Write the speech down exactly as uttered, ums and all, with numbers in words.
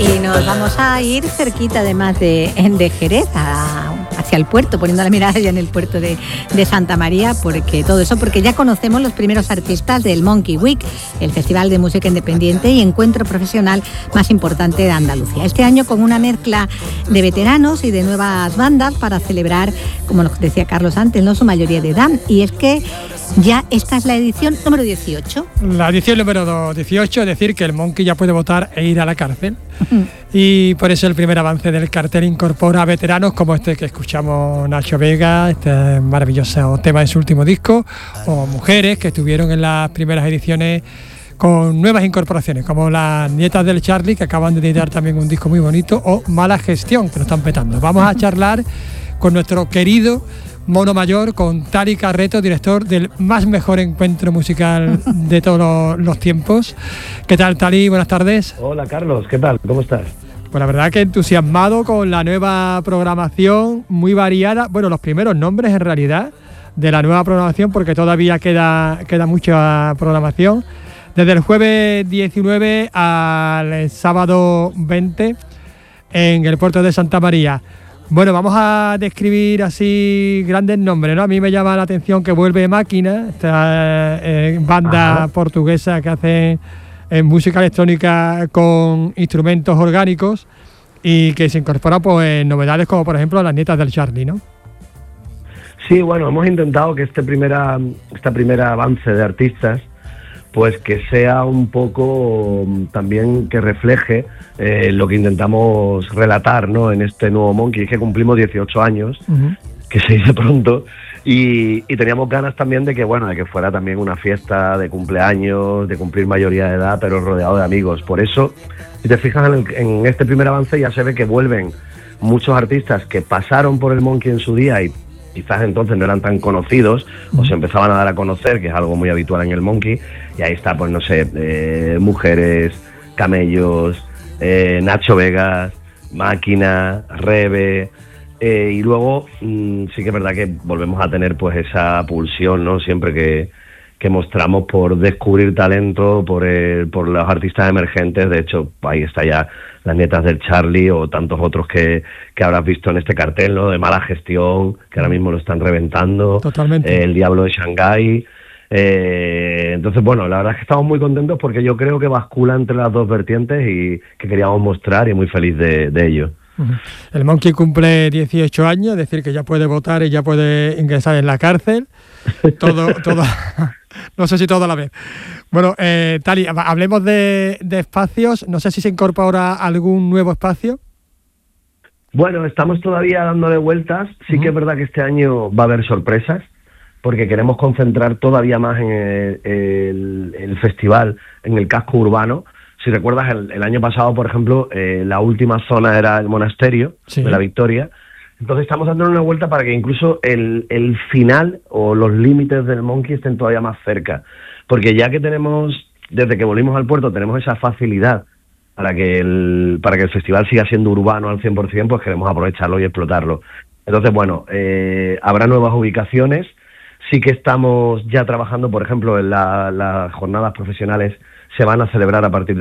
Y nos vamos a ir cerquita además de, de Jerez, a, hacia el puerto, poniendo la mirada ya en el puerto de, de Santa María, porque todo eso, porque ya conocemos los primeros artistas del Monkey Week, el festival de música independiente y encuentro profesional más importante de Andalucía. Este año con una mezcla de veteranos y de nuevas bandas para celebrar, como nos decía Carlos antes, ¿no?, su mayoría de edad. Y es que ya esta es la edición número dieciocho. La edición número dieciocho, es decir, que el Monkey ya puede votar e ir a la cárcel. Y por eso el primer avance del cartel incorpora a veteranos como este que escuchamos, Nacho Vega, este maravilloso tema de su último disco, o mujeres que estuvieron en las primeras ediciones con nuevas incorporaciones, como las nietas del Charlie, que acaban de editar también un disco muy bonito, o Mala Gestión, que lo están petando. Vamos a charlar con nuestro querido Mono Mayor, con Tali Carreto, director del más mejor encuentro musical de todos los, los tiempos. ¿Qué tal, Tali? Buenas tardes. Hola, Carlos. ¿Qué tal? ¿Cómo estás? Pues la verdad que entusiasmado con la nueva programación, muy variada. Bueno, los primeros nombres en realidad de la nueva programación, porque todavía queda, queda mucha programación. Desde el jueves diecinueve al sábado veinte en el puerto de Santa María. Bueno, vamos a describir así grandes nombres, ¿no? A mí me llama la atención que vuelve Máquina, esta eh, banda Ajá. portuguesa que hace eh, música electrónica con instrumentos orgánicos y que se incorpora pues novedades como por ejemplo las nietas del Charlie, ¿no? Sí, bueno, hemos intentado que este primera, esta primera avance de artistas pues que sea un poco también que refleje eh, lo que intentamos relatar, ¿no?, en este nuevo Monkey. Es que cumplimos dieciocho años, uh-huh. que se dice pronto, y, y teníamos ganas también de que, bueno, de que fuera también una fiesta de cumpleaños, de cumplir mayoría de edad, pero rodeado de amigos. Por eso, si te fijas en, el, en este primer avance, ya se ve que vuelven muchos artistas que pasaron por el Monkey en su día y quizás entonces no eran tan conocidos o se empezaban a dar a conocer, que es algo muy habitual en el Monkey, y ahí está, pues no sé, eh, Mujeres, Camellos, eh, Nacho Vegas, Máquina, Rebe, eh, y luego mmm, sí que es verdad que volvemos a tener pues esa pulsión, ¿no?, siempre que, que mostramos por descubrir talento, por, el, por los artistas emergentes. De hecho, ahí está ya las nietas del Charlie o tantos otros que, que habrás visto en este cartel, ¿no?, de Mala Gestión, que ahora mismo lo están reventando. Totalmente. Eh, el Diablo de Shanghái. Eh, entonces, bueno, la verdad es que estamos muy contentos porque yo creo que bascula entre las dos vertientes y que queríamos mostrar, y muy feliz de, de ello. El Monkey cumple dieciocho años, es decir, que ya puede votar y ya puede ingresar en la cárcel. Todo, todo, no sé si todo a la vez. Bueno, eh, Tali, hablemos de, de espacios. No sé si se incorpora algún nuevo espacio. Bueno, estamos todavía dándole vueltas. Sí uh-huh. que es verdad que este año va a haber sorpresas, porque queremos concentrar todavía más en el, el, el festival, en el casco urbano. Si recuerdas, el, el año pasado, por ejemplo, eh, la última zona era el monasterio sí. de la Victoria. Entonces estamos dando una vuelta para que incluso el, el final o los límites del Monkey estén todavía más cerca. Porque ya que tenemos, desde que volvimos al puerto, tenemos esa facilidad para que el, para que el festival siga siendo urbano al cien por ciento, pues queremos aprovecharlo y explotarlo. Entonces, bueno, eh, habrá nuevas ubicaciones. Sí que estamos ya trabajando, por ejemplo, en la, las jornadas profesionales se van a celebrar a partir de